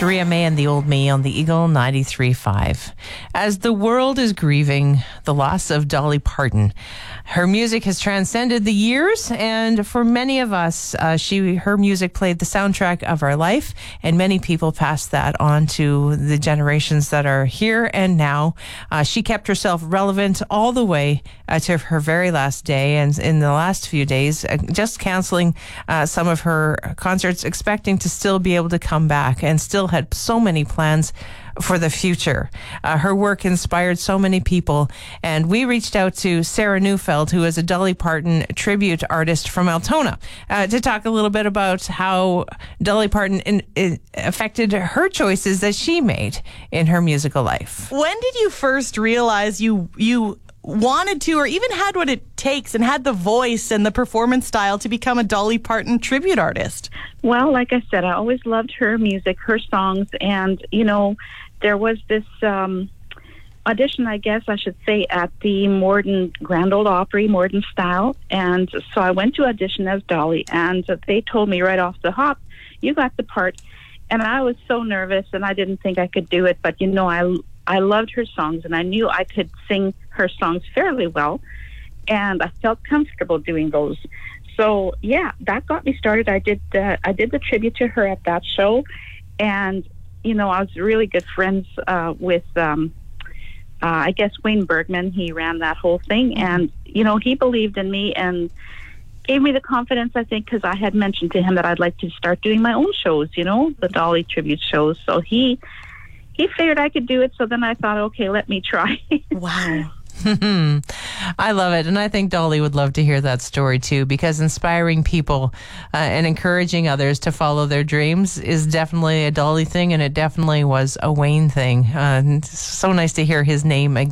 Theresa May and the Old Me on the Eagle 93.5. As the world is grieving the loss of Dolly Parton, her music has transcended the years, and for many of us, her music played the soundtrack of our life, and many people passed that on to the generations that are here and now. She kept herself relevant all the way to her very last day, and in the last few days, just canceling some of her concerts, expecting to still be able to come back, and still had so many plans for the future. Her work inspired so many people, and we reached out to Sarah Neufeld, who is a Dolly Parton tribute artist from Altona, to talk a little bit about how Dolly Parton affected her choices that she made in her musical life. When did you first realize you wanted to, or even had what it takes and had the voice and the performance style to become a Dolly Parton tribute artist? Well, like I said, I always loved her music, her songs, and, there was this audition, I guess I should say, at the Morden Grand Ole Opry, Morden Style, and so I went to audition as Dolly, and they told me right off the hop, you got the part, and I was so nervous, and I didn't think I could do it, but, I loved her songs, and I knew I could sing her songs fairly well, and I felt comfortable doing those. So yeah, that got me started. I did the tribute to her at that show, and I was really good friends with I guess Wayne Bergman. He ran that whole thing, and he believed in me and gave me the confidence, I think, because I had mentioned to him that I'd like to start doing my own shows, the Dolly tribute shows. So he figured I could do it, so then I thought, okay, let me try. Wow. I love it, and I think Dolly would love to hear that story too, because inspiring people and encouraging others to follow their dreams is definitely a Dolly thing, and it definitely was a Wayne thing. So nice to hear his name again.